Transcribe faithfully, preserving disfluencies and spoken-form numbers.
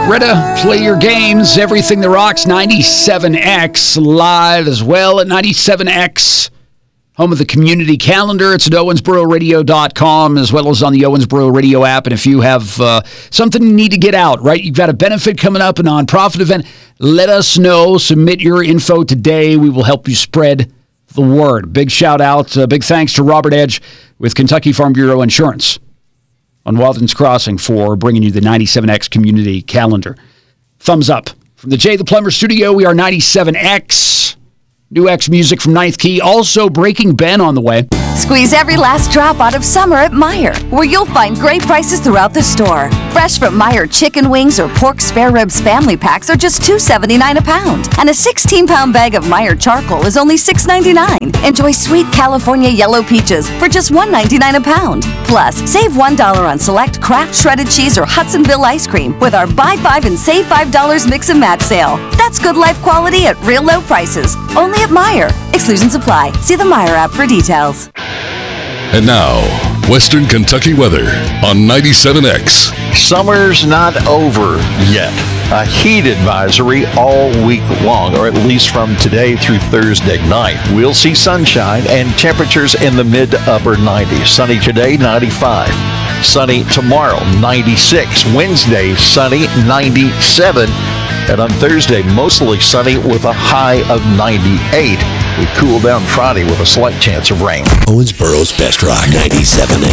Greta, play your games. Everything that rocks. ninety-seven X live as well at ninety-seven X. Home of the community calendar. It's at owensboro radio dot com as well as on the Owensboro Radio app. And if you have uh, something you need to get out, right? You've got a benefit coming up, a nonprofit event, let us know. Submit your info today. We will help you spread the word. Big shout out, uh, big thanks to Robert Edge with Kentucky Farm Bureau Insurance on Walden's Crossing for bringing you the ninety-seven X community calendar. Thumbs up. From the Jay the Plumber studio, we are ninety-seven X. New X music from Ninth Key. Also, Breaking Ben on the way. Squeeze every last drop out of summer at Meijer, where you'll find great prices throughout the store. Fresh from Meijer chicken wings or pork spare ribs family packs are just two dollars and seventy-nine cents a pound. And a sixteen-pound bag of Meijer charcoal is only six dollars and ninety-nine cents. Enjoy sweet California yellow peaches for just one dollar and ninety-nine cents a pound. Plus, save one dollar on select Kraft shredded cheese or Hudsonville ice cream with our buy five and save five dollars mix and match sale. That's good life quality at real low prices. Only at Meijer. Exclusions apply. See the Meijer app for details. And now, Western Kentucky weather on ninety-seven X. Summer's not over yet. A heat advisory all week long, or at least from today through Thursday night. We'll see sunshine and temperatures in the mid to upper nineties. Sunny today, ninety-five. Sunny tomorrow, ninety-six. Wednesday, sunny, ninety-seven. And on Thursday, mostly sunny with a high of ninety-eight. We cool down Friday with a slight chance of rain. Owensboro's Best Rock, ninety-seven